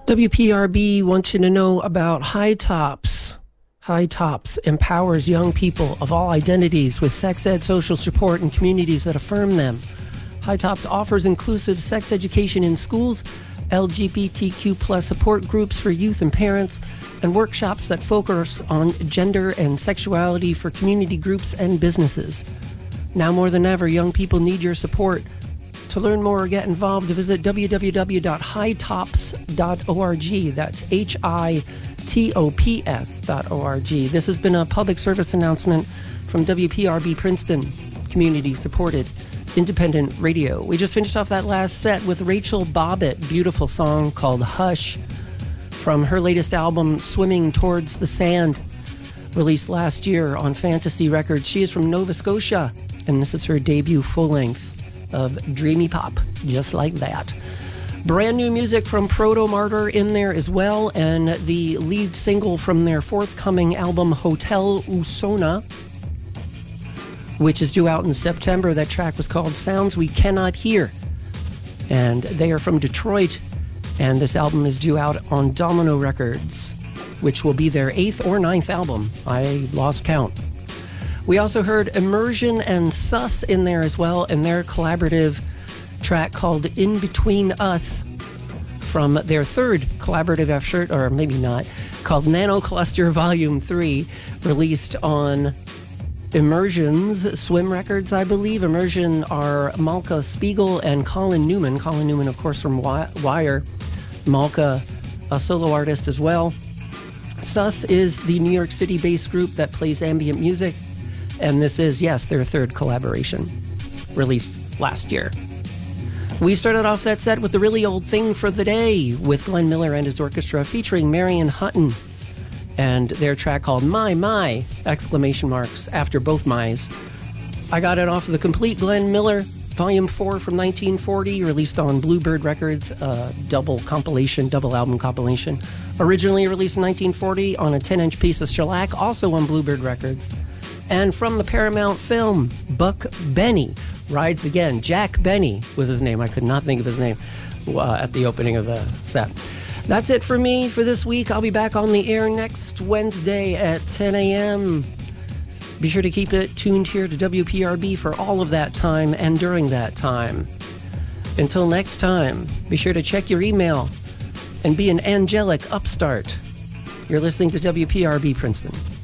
WPRB wants you to know about High Tops. High Tops empowers young people of all identities with sex ed, social support, and communities that affirm them. High Tops offers inclusive sex education in schools, LGBTQ plus support groups for youth and parents, and workshops that focus on gender and sexuality for community groups and businesses. Now more than ever, young people need your support. To learn more or get involved, visit www.hightops.org. That's HITOPS.org. This has been a public service announcement from WPRB Princeton, community-supported independent radio. We just finished off that last set with Rachel Bobbitt, beautiful song called Hush, from her latest album, Swimming Towards the Sand, released last year on Fantasy Records. She is from Nova Scotia, and this is her debut full-length of dreamy pop, just like that. Brand new music from Proto Martyr in there as well, and the lead single from their forthcoming album, Hotel Usona, which is due out in September. That track was called Sounds We Cannot Hear, and they are from Detroit, and this album is due out on Domino Records, which will be their 8th or 9th album. I lost count. We also heard Immersion and Sus in there as well, and their collaborative track called In Between Us from their third collaborative effort, or maybe not, called Nano Cluster Volume 3, released on Immersion's Swim Records, I believe. Immersion are Malka Spiegel and Colin Newman. Colin Newman, of course, from Wire. Malka, a solo artist as well. Sus is the New York City-based group that plays ambient music. And this is, yes, their third collaboration, released last year. We started off that set with the really old thing for the day with Glenn Miller and his orchestra featuring Marion Hutton and their track called My, exclamation marks after both my's. I got it off of the complete Glenn Miller, Volume 4 from 1940, released on Bluebird Records, double album compilation. Originally released in 1940 on a 10-inch piece of shellac, also on Bluebird Records. And from the Paramount film, Buck Benny Rides Again. Jack Benny was his name. I could not think of his name at the opening of the set. That's it for me for this week. I'll be back on the air next Wednesday at 10 a.m. Be sure to keep it tuned here to WPRB for all of that time and during that time. Until next time, be sure to check your email and be an angelic upstart. You're listening to WPRB Princeton.